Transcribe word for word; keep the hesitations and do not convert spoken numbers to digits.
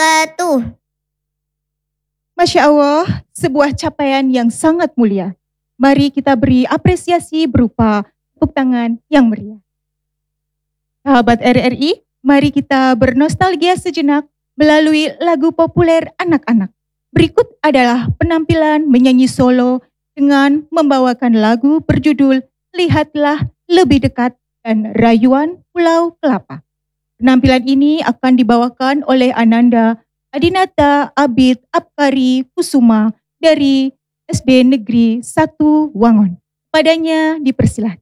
wabarakatuh. Masya Allah, sebuah capaian yang sangat mulia. Mari kita beri apresiasi berupa tepuk tangan yang meriah. Sahabat R R I, mari kita bernostalgia sejenak melalui lagu populer anak-anak. Berikut adalah penampilan menyanyi solo dengan membawakan lagu berjudul Lihatlah Lebih Dekat dan Rayuan Pulau Kelapa. Penampilan ini akan dibawakan oleh Ananda Adinata Abid Abkari Kusuma dari S D Negeri satu Wangon. Padanya dipersilahkan.